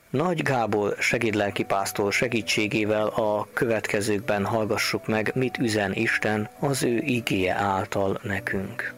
Nagy Gábor segédlelkipásztor segítségével a következőkben hallgassuk meg, mit üzen Isten az ő igéje által nekünk.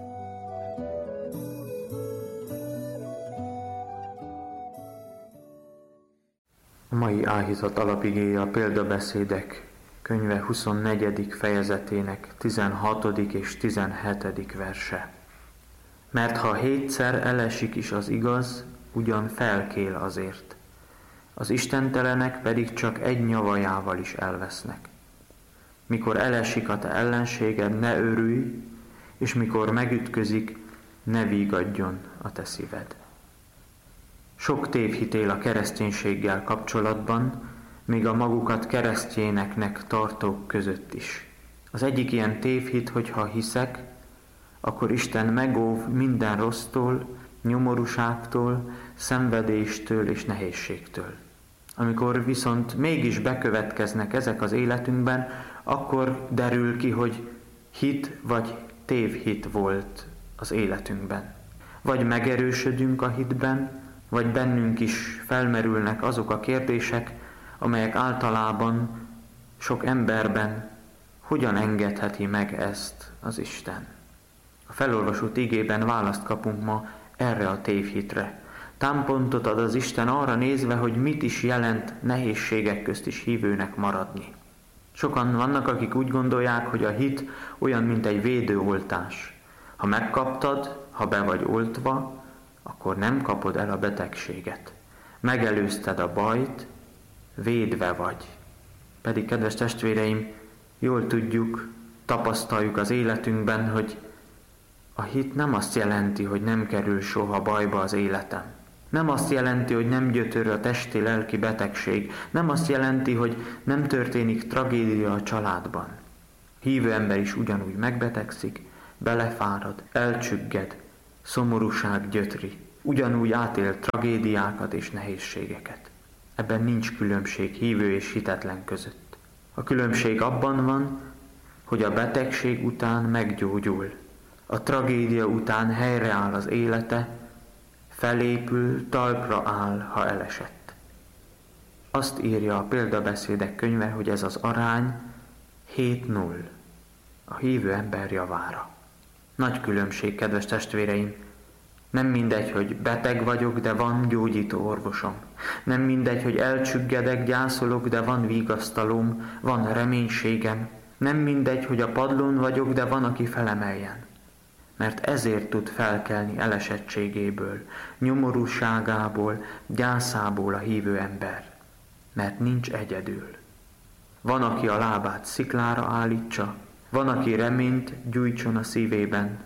A mai áhítat alapigéje a Példabeszédek könyve 24. fejezetének 16. és 17. verse. Mert ha 7-szer elesik is az igaz, ugyan felkél azért. Az istentelenek pedig csak egy nyavajával is elvesznek. Mikor elesik a te ellenséged, ne örülj, és mikor megütközik, ne vígadjon a te szíved. Sok tévhit él a kereszténységgel kapcsolatban, még a magukat keresztjéneknek tartók között is. Az egyik ilyen tévhit, hogy ha hiszek, akkor Isten megóv minden rossztól, nyomorúságtól, szenvedéstől és nehézségtől. Amikor viszont mégis bekövetkeznek ezek az életünkben, akkor derül ki, hogy hit vagy tévhit volt az életünkben. Vagy megerősödünk a hitben, vagy bennünk is felmerülnek azok a kérdések, amelyek általában sok emberben hogyan engedheti meg ezt az Isten. A felolvasott igében választ kapunk ma erre a tévhitre. Támpontot ad az Isten arra nézve, hogy mit is jelent nehézségek közt is hívőnek maradni. Sokan vannak, akik úgy gondolják, hogy a hit olyan, mint egy védőoltás. Ha megkaptad, ha be vagy oltva, akkor nem kapod el a betegséget. Megelőzted a bajt, védve vagy. Pedig, kedves testvéreim, jól tudjuk, tapasztaljuk az életünkben, hogy a hit nem azt jelenti, hogy nem kerül soha bajba az életem. Nem azt jelenti, hogy nem gyötör a testi-lelki betegség. Nem azt jelenti, hogy nem történik tragédia a családban. Hívő ember is ugyanúgy megbetegszik, belefárad, elcsügged, szomorúság gyötri. Ugyanúgy átél tragédiákat és nehézségeket. Ebben nincs különbség hívő és hitetlen között. A különbség abban van, hogy a betegség után meggyógyul. A tragédia után helyreáll az élete, felépül, talpra áll, ha elesett. Azt írja a Példabeszédek könyve, hogy ez az arány 7-0 a hívő ember javára. Nagy különbség, kedves testvéreim. Nem mindegy, hogy beteg vagyok, de van gyógyító orvosom. Nem mindegy, hogy elcsüggedek, gyászolok, de van vigasztalóm, van reménységem. Nem mindegy, hogy a padlón vagyok, de van, aki felemeljen. Mert ezért tud felkelni elesettségéből, nyomorúságából, gyászából a hívő ember. Mert nincs egyedül. Van, aki a lábát sziklára állítsa, van, aki reményt gyújtson a szívében,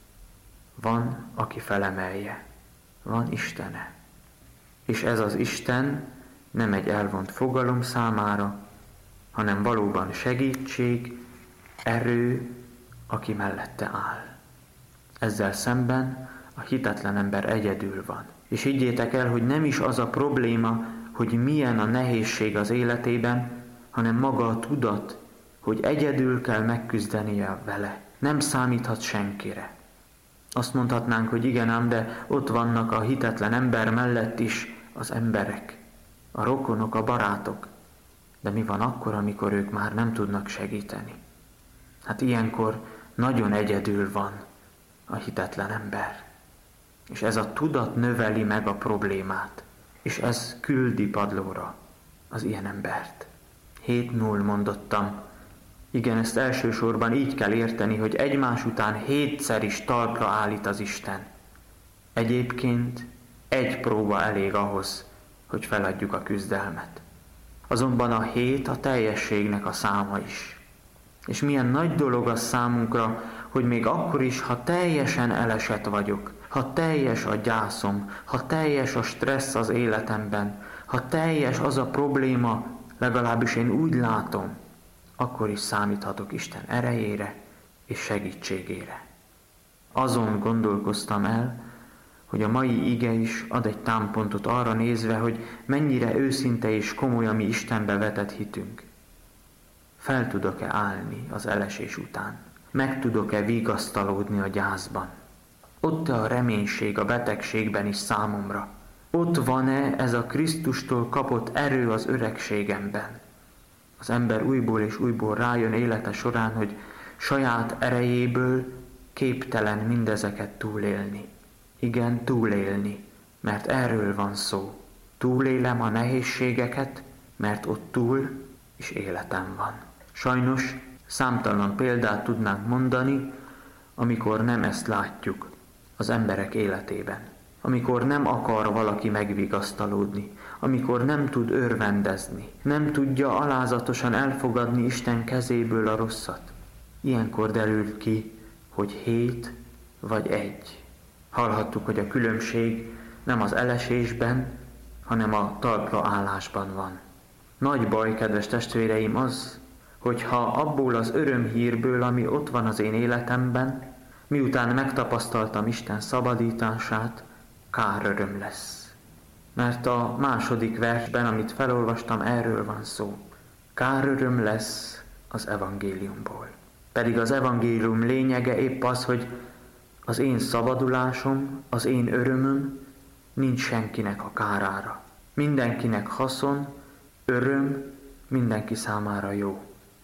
van, aki felemelje. Van Istene. És ez az Isten nem egy elvont fogalom számára, hanem valóban segítség, erő, aki mellette áll. Ezzel szemben a hitetlen ember egyedül van. És higgyétek el, hogy nem is az a probléma, hogy milyen a nehézség az életében, hanem maga a tudat, hogy egyedül kell megküzdenie vele. Nem számíthat senkire. Azt mondhatnánk, hogy igen ám, de ott vannak a hitetlen ember mellett is az emberek, a rokonok, a barátok. De mi van akkor, amikor ők már nem tudnak segíteni? Hát ilyenkor nagyon egyedül van a hitetlen ember. És ez a tudat növeli meg a problémát, és ez küldi padlóra az ilyen embert. 7-0 mondottam. Igen, ezt elsősorban így kell érteni, hogy egymás után 7-szer is talpra állít az Isten. Egyébként egy próba elég ahhoz, hogy feladjuk a küzdelmet. Azonban a 7 a teljességnek a száma is. És milyen nagy dolog az számunkra, hogy még akkor is, ha teljesen elesett vagyok, ha teljes a gyászom, ha teljes a stressz az életemben, ha teljes az a probléma, legalábbis én úgy látom, akkor is számíthatok Isten erejére és segítségére. Azon gondolkoztam el, hogy a mai ige is ad egy támpontot arra nézve, hogy mennyire őszinte és komoly a mi Istenbe vetett hitünk. Fel tudok-e állni az elesés után? Meg tudok-e vigasztalódni a gyászban? Ott a reménység a betegségben is számomra. Ott van-e ez a Krisztustól kapott erő az öregségemben? Az ember újból és újból rájön élete során, hogy saját erejéből képtelen mindezeket túlélni. Igen, túlélni, mert erről van szó. Túlélem a nehézségeket, mert ott túl is életem van. Sajnos számtalan példát tudnánk mondani, amikor nem ezt látjuk az emberek életében. Amikor nem akar valaki megvigasztalódni, amikor nem tud örvendezni, nem tudja alázatosan elfogadni Isten kezéből a rosszat. Ilyenkor derül ki, hogy 7 vagy 1. Hallhattuk, hogy a különbség nem az elesésben, hanem a talpra állásban van. Nagy baj, kedves testvéreim, az, hogyha abból az örömhírből, ami ott van az én életemben, miután megtapasztaltam Isten szabadítását, káröröm lesz. Mert a második versben, amit felolvastam, erről van szó. Káröröm lesz az evangéliumból. Pedig az evangélium lényege épp az, hogy az én szabadulásom, az én örömöm nincs senkinek a kárára. Mindenkinek haszon, öröm, mindenki számára jó.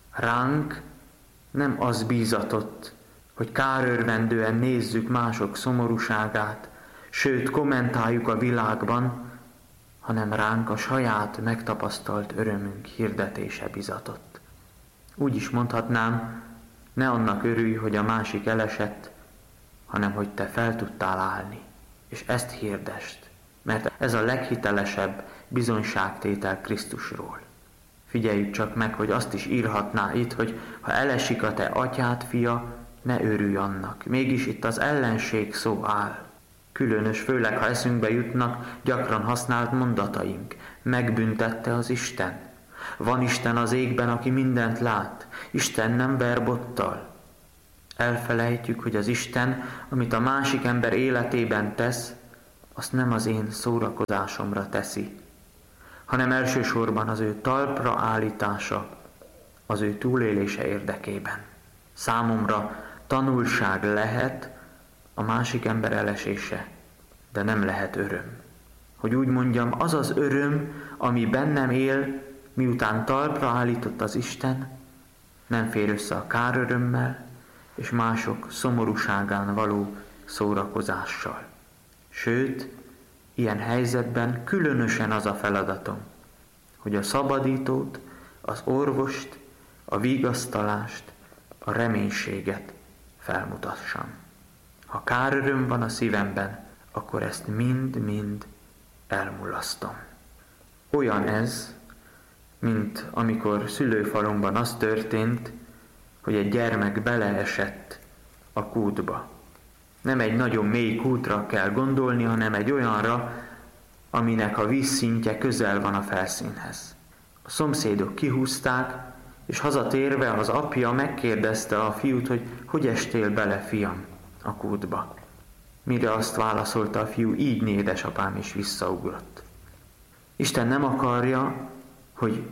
Ránk nem az bízatott, hogy kárörvendően nézzük mások szomorúságát, sőt kommentáljuk a világban, hanem ránk a saját megtapasztalt örömünk hirdetése bizatott. Úgy is mondhatnám, ne annak örülj, hogy a másik elesett, hanem hogy te fel tudtál állni, és ezt hirdesd, mert ez a leghitelesebb bizonyságtétel Krisztusról. Figyeljük csak meg, hogy azt is írhatná itt, hogy ha elesik a te atyád fia, ne örülj annak. Mégis itt az ellenség szó áll. Különös, főleg ha eszünkbe jutnak gyakran használt mondataink. Megbüntette az Isten. Van Isten az égben, aki mindent lát. Isten nem ver bottal. Elfelejtjük, hogy az Isten, amit a másik ember életében tesz, azt nem az én szórakozásomra teszi, hanem elsősorban az ő talpra állítása, az ő túlélése érdekében. Számomra tanulság lehet a másik ember elesése, de nem lehet öröm. Hogy úgy mondjam, az az öröm, ami bennem él, miután talpra állított az Isten, nem fér össze a kárörömmel és mások szomorúságán való szórakozással. Sőt, ilyen helyzetben különösen az a feladatom, hogy a szabadítót, az orvost, a vigasztalást, a reménységet felmutassam. Ha káröröm van a szívemben, akkor ezt mind-mind elmulasztom. Olyan ez, mint amikor szülőfalomban az történt, hogy egy gyermek beleesett a kútba. Nem egy nagyon mély kútra kell gondolni, hanem egy olyanra, aminek a vízszintje közel van a felszínhez. A szomszédok kihúzták, és hazatérve az apja megkérdezte a fiút, hogy estél bele, fiam, a kútba. Mire azt válaszolta a fiú, így édesapám, is visszaugrott. Isten nem akarja, hogy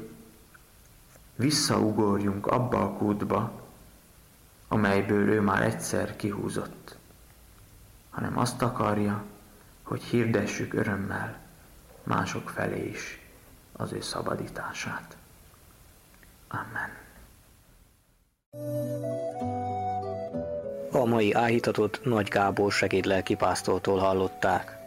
visszaugorjunk abba a kútba, amelyből ő már egyszer kihúzott, hanem azt akarja, hogy hirdessük örömmel mások felé is az ő szabadítását. Amen. A mai áhítatot Nagy Gábor segédlelkipásztortól hallották.